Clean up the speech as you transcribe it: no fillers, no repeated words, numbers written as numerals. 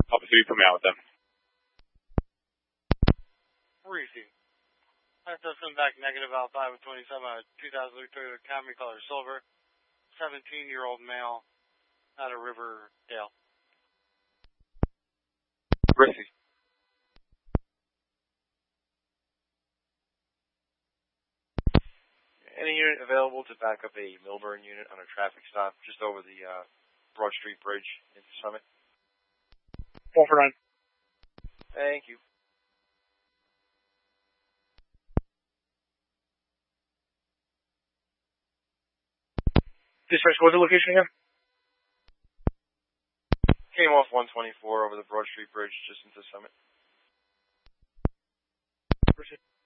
Officer, you put me out with them. Received. That's come back negative out 5 of 27 on a 2003 Toyota Camry color silver, 17-year-old male out of Riverdale. Received. Any unit available to back up a Milburn unit on a traffic stop just over the Broad Street Bridge into Summit? 4 for 9. Thank you. Dispatch, what was the location again? Came off 124 over the Broad Street Bridge just into Summit. Proceed.